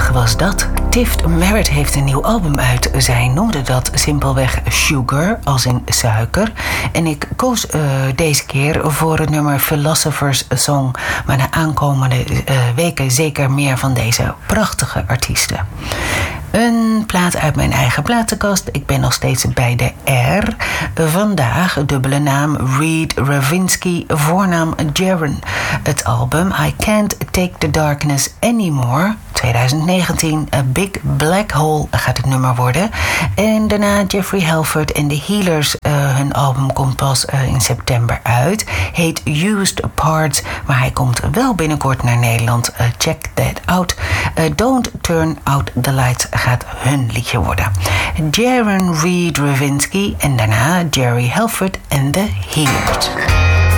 was dat. Tift Merritt heeft een nieuw album uit. Zij noemde dat simpelweg Sugar, als in suiker. En ik koos deze keer voor het nummer Philosopher's Song. Maar de aankomende weken zeker meer van deze prachtige artiesten. Een plaat uit mijn eigen platenkast. Ik ben nog steeds bij de R. Vandaag dubbele naam Reed Ravinsky, voornaam Jaron. Het album I Can't Take the Darkness Anymore, 2019, A Big Black Hole gaat het nummer worden. En daarna Jeffrey Halford en The Healers. Hun album komt pas in september uit. Heet Used Parts, maar hij komt wel binnenkort naar Nederland. Check that out. Don't Turn Out the Lights gaat hun liedje worden. Jaron Reed Ravinsky en daarna Jerry Halford en The Healers.